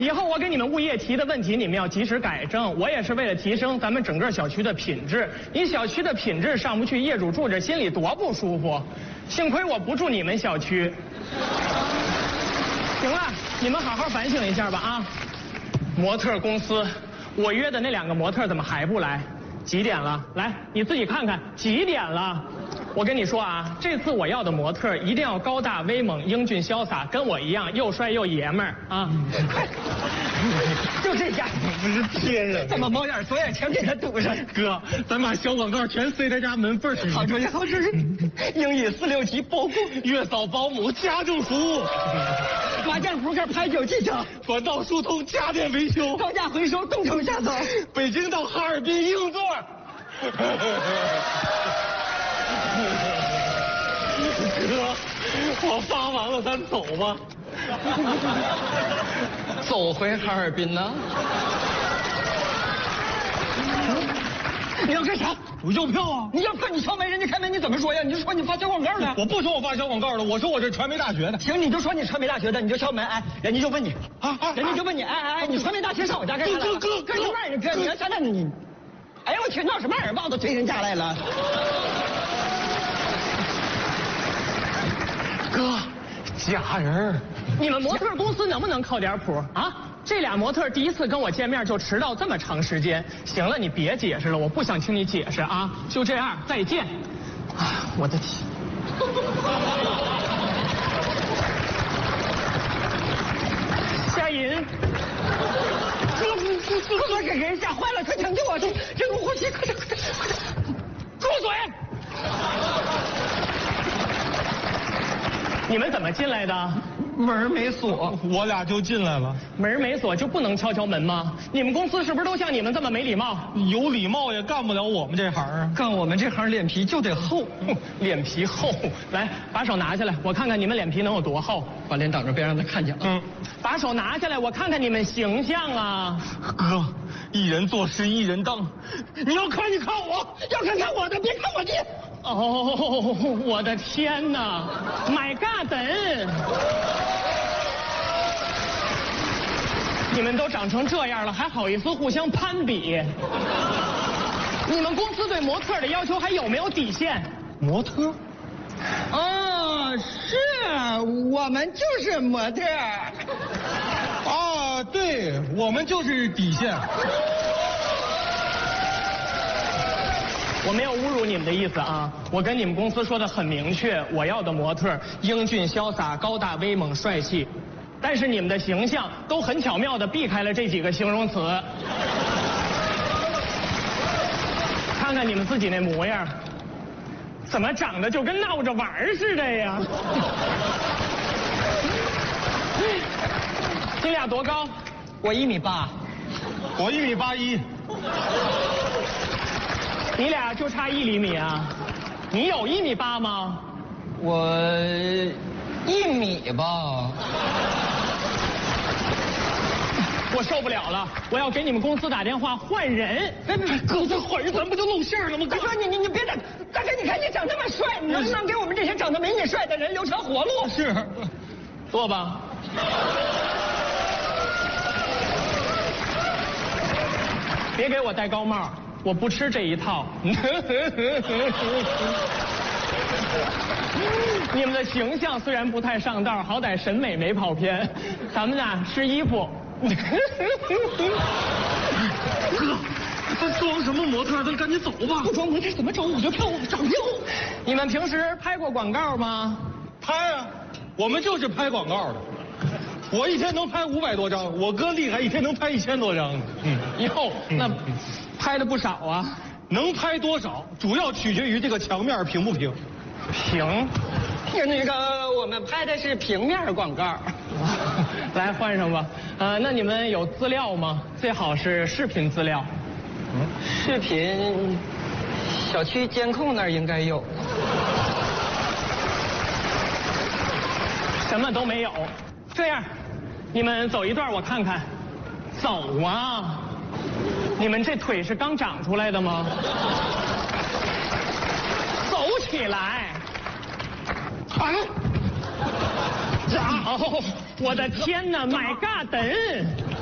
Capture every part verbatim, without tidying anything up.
以后我给你们物业提的问题，你们要及时改正。我也是为了提升咱们整个小区的品质。你小区的品质上不去，业主住着心里多不舒服。幸亏我不住你们小区。行了，你们好好反省一下吧啊！模特公司，我约的那两个模特怎么还不来？几点了？来，你自己看看几点了。我跟你说啊，这次我要的模特一定要高大威猛、英俊潇洒，跟我一样又帅又爷们儿啊！ 就这家， 不是骗人， 怎么猫眼左眼全给他堵上？ 哥，咱把小广告全塞他家门缝上。 好主意，好主意！英语四六级包括月嫂、保姆、家政服务， 麻将扑克、牌九技巧， 管道疏通、家电维修， 高价回收，动手下走。 北京到哈尔滨硬座。哥，我发完了，咱走吧。 走回哈尔滨呢？你要干啥？ 我要票啊！ 你要票，你敲门，人家开门，你怎么说呀？你就说你发小广告的。 我不说我发小广告的，我说我这传媒大学的。 行，你就说你传媒大学的，你就敲门，哎，人家就问你啊啊，人家就问你，哎哎哎，你传媒大学上我家干啥来了？ 哥哥哥，你慢点，哥，你要下来你。哎呀，我去，闹什么耳包都推人家来了。 哥，假人。 你们模特公司能不能靠点谱啊？这俩模特第一次跟我见面就迟到这么长时间。行了，你别解释了，我不想听你解释啊。就这样，再见。啊，我的天！夏银， 哥，哥哥，给人吓坏了，快抢救我！这人工呼吸，快点，快点，快点！ 住嘴！你们怎么进来的？ 门没锁， 我俩就进来了。 门没锁就不能敲敲门吗？你们公司是不是都像你们这么没礼貌？ 有礼貌也干不了我们这行啊！ 干我们这行脸皮就得厚， 脸皮厚。来，把手拿下来，我看看你们脸皮能有多厚。 把脸挡着，别让他看见。 嗯，把手拿下来，我看看你们形象啊。 哥，一人做事一人当，你要看你看我， 要看看我的，别看我的。 哦，我的天哪 ！My God！ 你们都长成这样了，还好意思互相攀比？你们公司对模特的要求还有没有底线？ 模特？ 哦，是我们就是模特。 啊，对，我们就是底线。 我没有侮辱你们的意思啊，我跟你们公司说的很明确，我要的模特英俊潇洒、高大威猛、帅气，但是你们的形象都很巧妙地避开了这几个形容词。看看你们自己那模样，怎么长得就跟闹着玩似的呀？你俩多高？ 我一米八， 我一米八一。 你俩就差一厘米啊？你有一米八吗？ 我一米吧。 我受不了了，我要给你们公司打电话换人。 哎， 哥，再换人咱不就露馅了吗？ 大哥，你你你别打，大哥，你看你长这么帅，你能不能给我们这些长得没你帅的人留条活路？ 是， 坐吧。别给我戴高帽，我不吃这一套。你们的形象虽然不太上道，好歹审美没跑偏。咱们呢试衣服。 哥，咱装什么模特？咱赶紧走吧。 不装模特怎么找我就票？我找票。 你们平时拍过广告吗？ 拍啊，我们就是拍广告的。我一天能拍五百多张，我哥厉害，一天能拍一千多张。 嗯，哟，那拍的不少啊。 能拍多少，主要取决于这个墙面平不平。 平？ 那个我们拍的是平面广告。 来换上吧。呃，那你们有资料吗？最好是视频资料。 嗯，视频，小区监控那儿应该有。 什么都没有。这样，你们走一段我看看。走啊！你们这腿是刚长出来的吗？走起来！啊！哦，我的天哪 ，My God！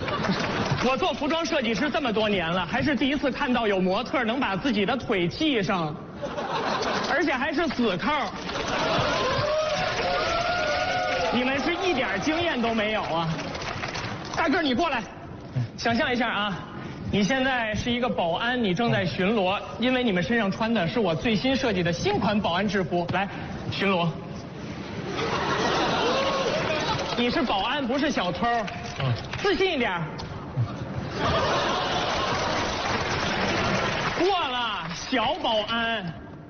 我做服装设计师这么多年了，还是第一次看到有模特能把自己的腿系上，而且还是死扣。你们是一点经验都没有啊！大个儿，你过来，想象一下啊，你现在是一个保安，你正在巡逻，因为你们身上穿的是我最新设计的新款保安制服，来巡逻。你是保安，不是小偷，自信一点。过了，小保安。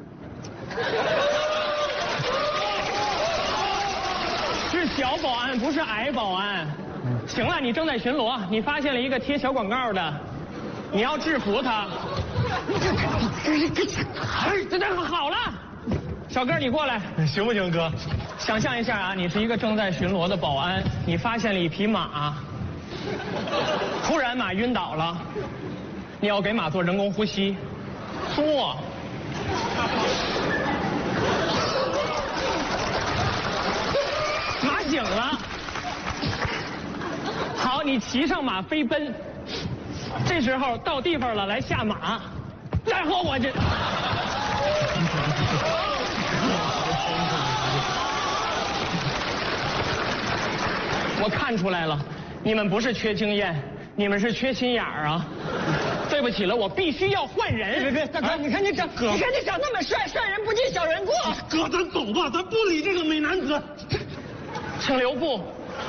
是小保安，不是矮保安。行了，你正在巡逻，你发现了一个贴小广告的，你要制服他。这这好了，小哥你过来， 行不行，哥？ 想象一下啊，你是一个正在巡逻的保安，你发现了一匹马，突然马晕倒了，你要给马做人工呼吸，做。马醒了，好，你骑上马飞奔，这时候到地方了，来下马，然后我这。我看出来了，你们不是缺经验，你们是缺心眼儿啊！对不起了，我必须要换人。 别别，大哥，你看你长，你看你长那么帅，帅人不计小人过。 哥，咱走吧，咱不理这个美男子。 请留步。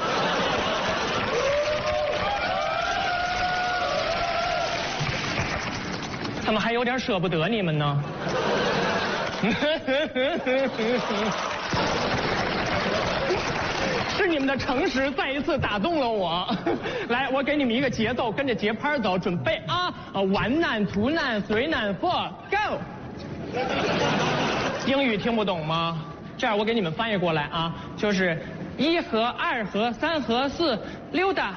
怎么还有点舍不得你们呢？是你们的诚实再一次打动了我。来，我给你们一个节奏，跟着节拍走，准备啊！呃，完难、图难、随难 ，for go。英语听不懂吗？这样我给你们翻译过来啊，就是一和二和三和四溜达，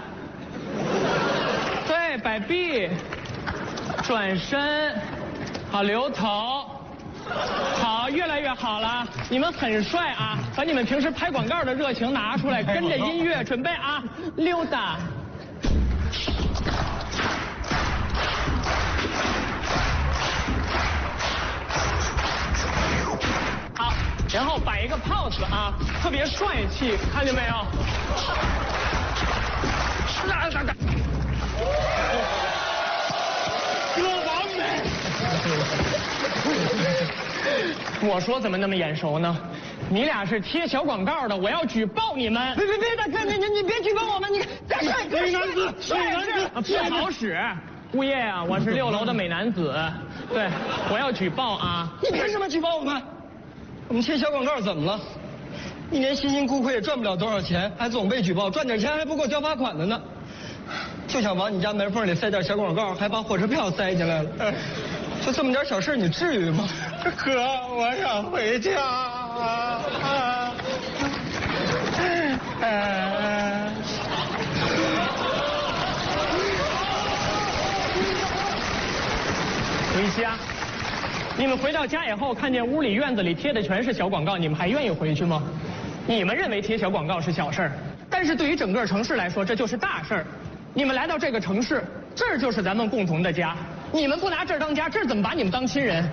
对，摆臂，转身，好，留头。好，越来越好了，你们很帅啊！把你们平时拍广告的热情拿出来，跟着音乐准备啊，溜达。好，然后摆一个 pose 啊，特别帅气，看见没有？哒哒哒。哥完美。我说怎么那么眼熟呢？你俩是贴小广告的，我要举报你们！ 别别别，大哥，你你你别举报我们！你看，再帅， 美男子， 帅美男子， 不好使。物业啊，我是六楼的美男子，对，我要举报啊！ 你凭什么举报我们？我们贴小广告怎么了？一年辛辛苦苦也赚不了多少钱，还总被举报，赚点钱还不够交罚款的呢。就想往你家门缝里塞点小广告，还把火车票塞进来了。就这么点小事，你至于吗？ 哥，我想回家。啊啊回家。你们回到家以后，看见屋里院子里贴的全是小广告，你们还愿意回去吗？你们认为贴小广告是小事儿，但是对于整个城市来说，这就是大事儿。你们来到这个城市，这儿就是咱们共同的家。你们不拿这儿当家，这儿怎么把你们当亲人？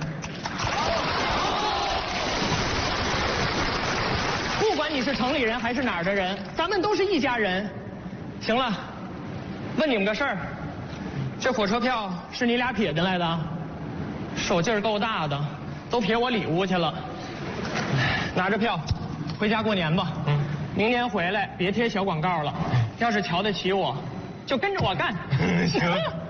不管你是城里人还是哪儿的人，咱们都是一家人。行了，问你们个事儿，这火车票是你俩撇进来的？手劲儿够大的，都撇我里屋去了。拿着票，回家过年吧。嗯。明年回来别贴小广告了，要是瞧得起我，就跟着我干。 行。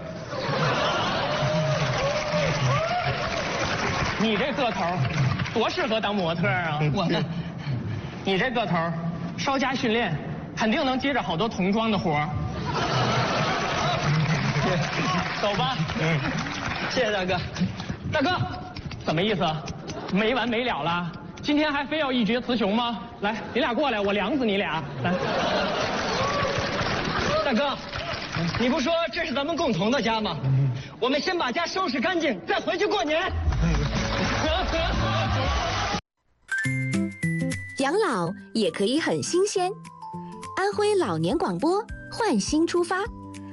你这个头多适合当模特啊！ 我呢？ 你这个头稍加训练，肯定能接着好多童装的活儿。走吧。 嗯，谢谢大哥。 大哥，怎么意思？没完没了了？今天还非要一决雌雄吗？来，你俩过来，我凉死你俩！来， 大哥，你不说这是咱们共同的家吗？我们先把家收拾干净，再回去过年。 养老也可以很新鲜。安徽老年广播，焕新出发。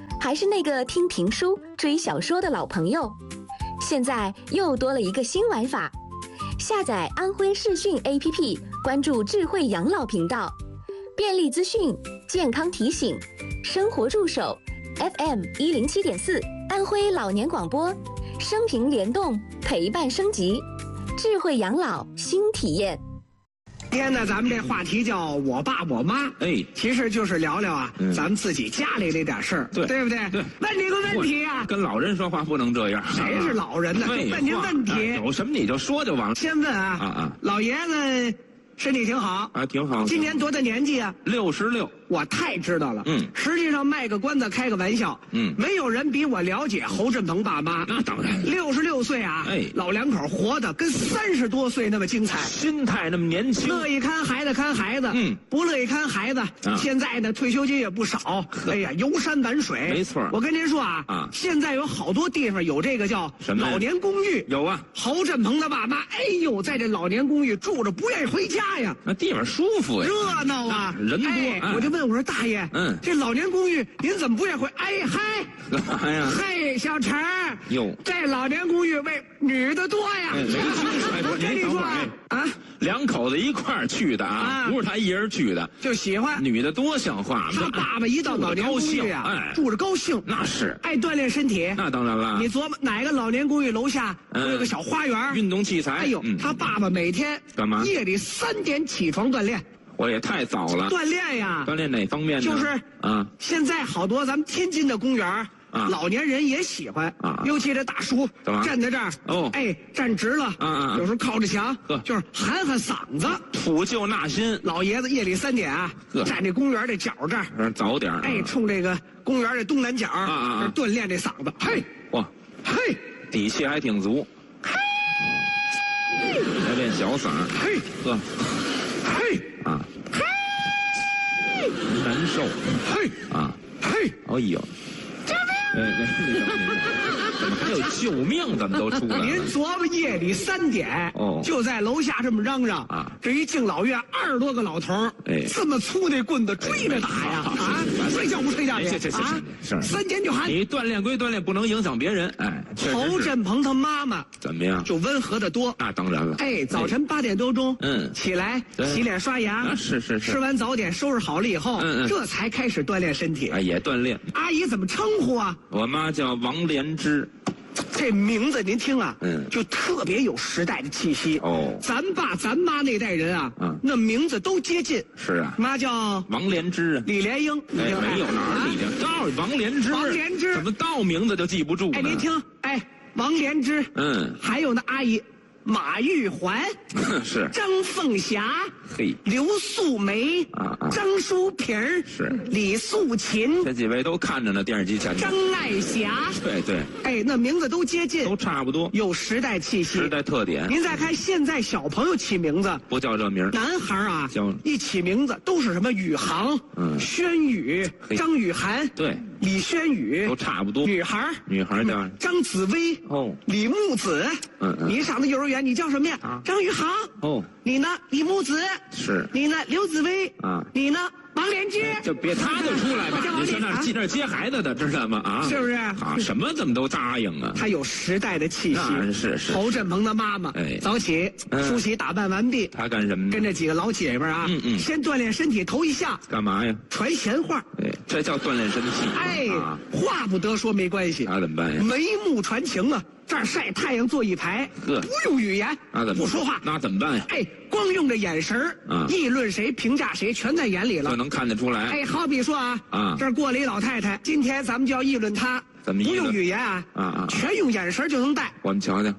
还是那个听评书、追小说的老朋友，现在又多了一个新玩法。下载安徽视讯 A P P， 关注智慧养老频道，便利资讯、健康提醒、生活助手 ，F M 一零七点四，安徽老年广播，生平联动，陪伴升级，智慧养老新体验。 今天呢，咱们这话题叫我爸我妈， 哎， 其实就是聊聊啊， 嗯、 咱们自己家里这点事儿， 对对不对？ 对。 问你个问题啊， 跟老人说话不能这样。 谁是老人呢？问您问题、 哎，有什么你就说就完了。 先问啊， 啊啊， 老爷子身体挺好啊，挺好。 今年多大年纪啊？ 六十六。 我太知道了。 嗯， 实际上卖个关子，开个玩笑。 嗯， 没有人比我了解侯振鹏爸妈。 那当然。 六十六岁啊， 哎， 老两口活得跟三十多岁那么精彩， 心态那么年轻， 乐意看孩子看孩子。 嗯， 不乐意看孩子。啊、现在呢，退休金也不少。哎呀，游山玩水。 没错。 我跟您说啊， 啊， 现在有好多地方有这个叫什么老年公寓。 有啊， 侯振鹏的爸妈，哎呦，在这老年公寓住着不愿意回家呀。 那地方舒服呀， 热闹啊， 人多。 哎哎、我就问我说大爷。嗯，这老年公寓您怎么不愿意回？哎嗨， 干嘛呀？ 嘿，小陈哟， 在老年公寓为女的多呀。 哎，没听说。 我跟你说啊，啊， 两口子一块儿去的啊，不是他一人去的， 就喜欢女的多像话。 他爸爸一到老年公寓啊， 哎， 住着高兴， 那是爱锻炼身体。 那当然了。 你琢磨哪个老年公寓楼下有个小花园， 运动器材？ 哎呦，他爸爸每天干嘛？ 夜里三点起床锻炼。 我也太早了。 锻炼呀， 锻炼哪方面呢？ 就是啊， 现在好多咱们天津的公园啊，老年人也喜欢啊，尤其这大叔站在这儿哦，哎，站直了啊，有时候靠着墙，就是喊喊嗓子， 普救纳新。 老爷子夜里三点啊，站这公园这角这儿， 早点哎，冲这个公园这东南角啊啊，锻炼这嗓子，嘿， 哇， 嘿， 底气还挺足，嘿，还练小嗓， 嘿， 呵， 嘿。 啊，嘿，难受， 嘿， 啊， 嘿， 哎呦，救命！怎么还有救命？怎么都出来了？ 您琢磨夜里三点，哦，就在楼下这么嚷嚷啊！这一敬老院二十多个老头儿，哎，这么粗那棍子追着打呀！啊，睡觉不睡觉？ 行行行行，是三点就喊你锻炼归锻炼，不能影响别人。哎， 侯振鹏他妈妈怎么样？ 就温和的多。 那当然了。 哎，早晨八点多钟，嗯，起来洗脸刷牙， 是是是， 吃完早点收拾好了以后，嗯嗯，这才开始锻炼身体。 哎，也锻炼。 阿姨怎么称呼啊？ 我妈叫王莲芝。 这名字您听啊，嗯，就特别有时代的气息哦。咱爸咱妈那代人啊，嗯，那名字都接近。 是啊， 妈叫王莲芝啊， 李莲英。 哎，没有哪儿李莲，告诉王莲芝。 王莲芝怎么到名字就记不住呢？ 哎，您听，哎，王莲芝，嗯，还有那阿姨。马玉环是张凤霞， 嘿， 刘素梅啊，张淑平是李素琴， 这几位都看着呢，电视机前。 张爱霞， 对对， 哎，那名字都接近， 都差不多， 有时代气息， 时代特点。 您再看现在小朋友起名字， 不叫这名， 男孩啊， 叫一起名字都是什么宇航、嗯，轩宇、张雨涵， 对， 李轩宇都差不多。 女孩， 女孩叫张紫薇，哦，李木子，嗯嗯，你上的幼儿园。你叫什么呀？啊，张宇航。哦，你呢？李木子。 是。 你呢？刘紫薇。啊，你呢？王莲芝。 就别他就出来吧，你上那接那接孩子的，知道吗？啊， 是不是？ 啊，什么怎么都答应啊？ 他有时代的气息。 那是是。 侯振鹏的妈妈，哎，早起梳洗打扮完毕， 他干什么？ 跟这几个老姐们啊，嗯嗯，先锻炼身体，头一下干嘛呀？ 传闲话。 哎，这叫锻炼身体。 哎，话不得说没关系， 那怎么办呀？ 眉目传情啊。这儿晒太阳坐一排，不用语言， 那怎么不说话？ 那怎么办呀？ 哎，光用这眼神儿，啊，议论谁、评价谁，全在眼里了， 这能看得出来。 哎，好比说啊， 啊， 这儿过了一老太太，今天咱们就要议论她， 怎么议论？ 不用语言啊， 啊啊， 全用眼神就能带。 我们瞧瞧。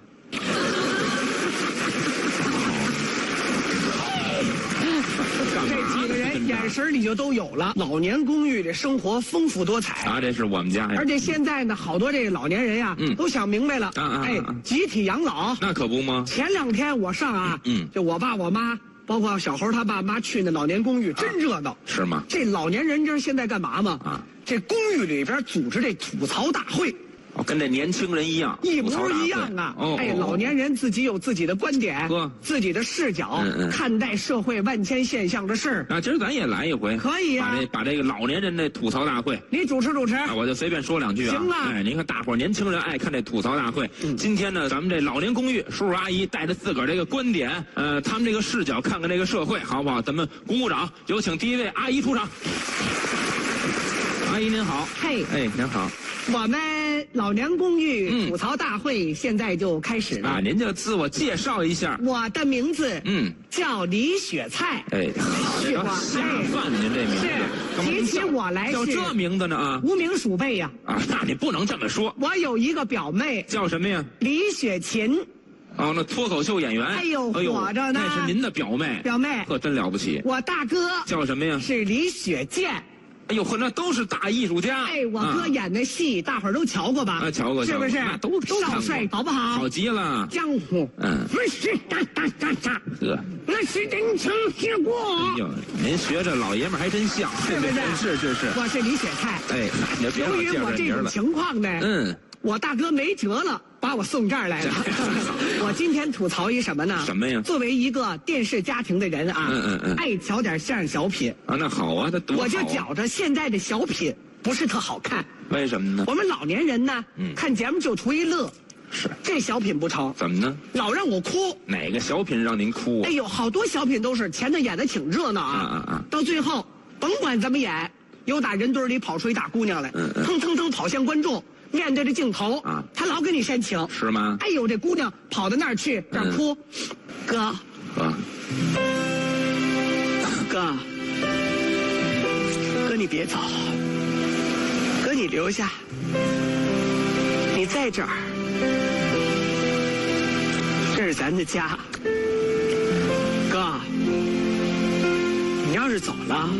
这几个人眼神里就都有了。老年公寓这生活丰富多彩啊，这是我们家呀。 而且现在呢，好多这个老年人呀，嗯，都想明白了，啊啊，哎，集体养老， 那可不吗？ 前两天我上啊，嗯，就我爸我妈，包括小猴他爸妈去那老年公寓，真热闹， 是吗？ 这老年人知道现在干嘛吗？啊，这公寓里边组织这吐槽大会。 哦，跟这年轻人一样， 一模一样啊！ 哦， 哎，老年人自己有自己的观点，自己的视角， 嗯嗯看待社会万千现象的事儿。 啊，今儿咱也来一回， 可以啊！ 把这把这个老年人的吐槽大会， 你主持主持， 啊、我就随便说两句啊。 行啊！ 哎，您看大伙儿年轻人爱看这吐槽大会。嗯、今天呢，咱们这老年公寓叔叔阿姨带着自个儿这个观点，呃，他们这个视角看看这个社会，好不好？咱们鼓鼓掌，有请第一位阿姨出场。阿姨您好， 嘿， 哎，您好。 我们老年公寓吐槽大会现在就开始了。 啊，您就自我介绍一下。 我的名字， 嗯， 叫李雪菜。 哎， 是吧？ 下饭您这名字。 是，提起我来叫这名字呢啊？ 无名鼠辈呀。 啊，那你不能这么说。 我有一个表妹， 叫什么呀？ 李雪琴。 哦，那脱口秀演员。 哎呦，火着呢。 那是您的表妹。 表妹， 呵，真了不起。 我大哥叫什么呀？ 是李雪健。 哎呦呵，那都是大艺术家。 哎，我哥演的戏，大伙儿都瞧过吧？ 啊，瞧过， 是不是？ 那都少帅，好不好？ 好极了。 江湖， 嗯， 不是哒哒哒哒， 呵， 那是真情实过。 哎呦，您学着老爷们还真像， 是不是？ 是是是。 我是李雪菜。 哎，你别老介绍人名了。 由于我这种情况呢， 嗯， 我大哥没辙了。把我送这儿来了。我今天吐槽一什么呢？ 什么呀？ 作为一个电视家庭的人啊， 嗯嗯嗯， 爱瞧点相声小品啊，那好啊，那多好啊。 我就觉着现在的小品不是特好看。 为什么呢？ 我们老年人呢， 嗯， 看节目就图一乐。 是。 这小品不成。 怎么呢？ 老让我哭。 哪个小品让您哭？ 哎呦，好多小品都是前头演的挺热闹啊， 啊啊啊！ 到最后甭管怎么演，有打人堆里跑出一大姑娘来， 嗯嗯， 腾腾腾跑向观众。面对着镜头啊， 他老跟你煽情， 是吗？ 哎呦，这姑娘跑到那儿去，这儿哭，嗯、哥， 哥， 哥，哥你别走，哥你留下，你在这儿，这是咱的家，哥，你要是走了，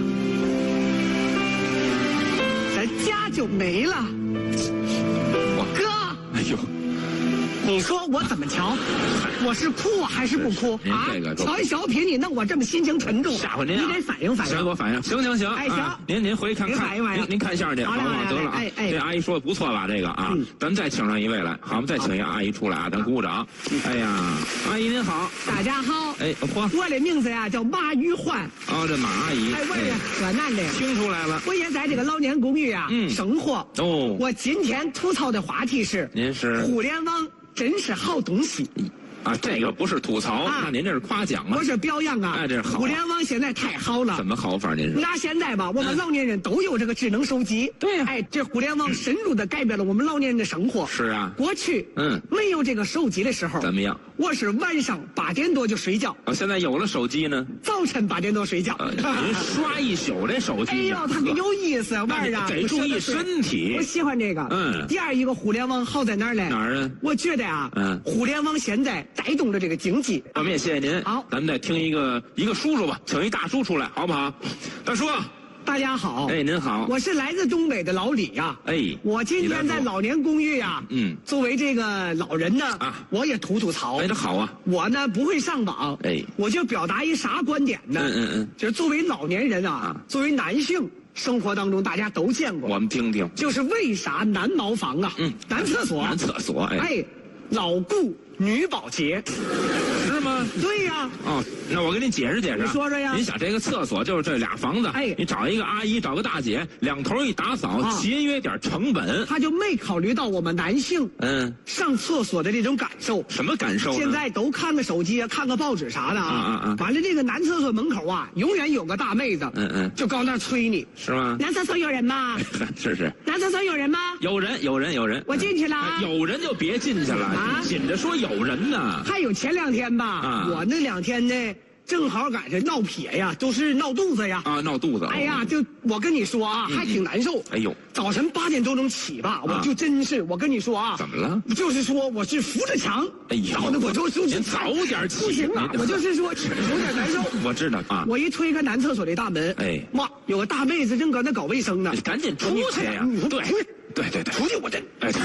咱家就没了。哥， 哎呦， 你说我怎么瞧？我是哭啊还是不哭啊？这个瞧一小品，你弄我这么心情沉重， 吓唬您， 你得反应反应。 行，我反应。行行行， 哎行， 您您回去看看，您您看相声去，好不好？得了啊， 哎哎， 这阿姨说的不错吧？这个啊，咱再请上一位来，好，我们再请一个阿姨出来啊，咱鼓鼓掌。哎呀，阿姨您好， 大家好。 哎，嚯， 我的名字呀叫马玉环。 哦，这马阿姨。 哎，我是河南的。 听出来了。 我也在这个老年公寓啊生活。 哦。 我今天吐槽的话题是。 您是。 互联网真是好东西。 啊，这个不是吐槽，啊、那您这是夸奖啊！ 我是表扬啊！ 哎，这是好、啊。 互联网现在太好了。 怎么好法？您是？ 那现在吧，我们老年人都有这个智能手机。 对呀、 啊。哎，这互联网深入的改变了我们老年人的生活。 是啊。 过去， 嗯， 没有这个手机的时候， 怎么样？ 我是晚上八点多就睡觉。 哦，现在有了手机呢。 早晨八点多睡觉。 呃、您刷一宿这手机。 哎呦，它有意思，玩啊！ 得注意身体。 我喜欢这个。 嗯。 第二一个互联网好在哪儿呢？ 哪儿啊？ 我觉得啊， 嗯， 互联网现在带动着这个经济。 我们也谢谢您。 好， 咱们再听一个一个叔叔吧，请一大叔出来，好不好？大叔。 大家好， 哎，您好， 我是来自东北的老李呀、啊。 哎， 我今天在老年公寓呀、啊， 嗯， 作为这个老人呢，啊，我也吐吐槽。 哎，这好啊。 我呢不会上网， 哎， 我就表达一啥观点呢？ 嗯嗯嗯， 就是作为老年人啊，啊作为男性，生活当中大家都见过。 我们听听， 就是为啥男茅房啊， 嗯， 男厕所， 男厕所，哎， 哎，老顾女保洁， 是吗？ 对呀。 哦，那我给您解释解释。 你说说呀。 您想这个厕所就是这俩房子， 哎， 你找一个阿姨，找个大姐，两头一打扫，啊、节约点成本。 他就没考虑到我们男性， 嗯， 上厕所的这种感受。 什么感受呢？ 现在都看个手机啊，看个报纸啥的啊。 啊啊啊！ 完了，这个男厕所门口啊，永远有个大妹子， 嗯嗯， 就高那催你， 是吗？ 男厕所有人吗？ 是是。 男厕所有人吗？ 有人，有人，有人。 我进去了、啊。 有人就别进去了，啊，紧着说有人呢。 还有前两天吧， 啊， 我那两天呢，正好赶上闹撇呀，都是闹肚子呀。 啊，闹肚子。 哎呀，就我跟你说啊， 嗯、 还挺难受。 哎呦， 早晨八点多钟起吧，我就真是，我跟你说啊， 怎么了？ 就是说我是扶着墙， 哎呦， 早的我就就您早点起， 不行了，我就是说有点难受。 我知道啊， 我一推开男厕所的大门， 哎， 哇，有个大妹子正搁那搞卫生呢， 赶紧出去呀！对。对对对， 出去！我这， 哎，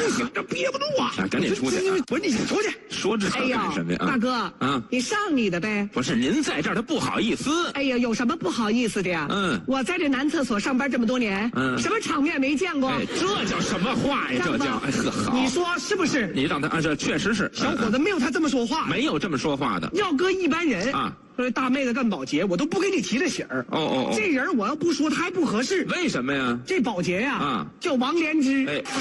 不行，这憋不住啊！ 啊，赶紧出去！ 不是你先出去。 说这干什么呀？ 大哥啊， 你上你的呗。 不是您在这儿，他不好意思。 哎呀，有什么不好意思的呀？ 嗯， 我在这男厕所上班这么多年，嗯，什么场面没见过？ 哎，这叫什么话呀？这叫哎呵好。 你说是不是？ 你让他啊，这确实是。 小伙子没有他这么说话， 没有这么说话的。 要搁一般人啊。 说大妹子干保洁，我都不给你提这醒儿。 哦哦哦， 这人我要不说他还不合适。 为什么呀？ 这保洁呀， 啊， 叫王莲芝。 哎。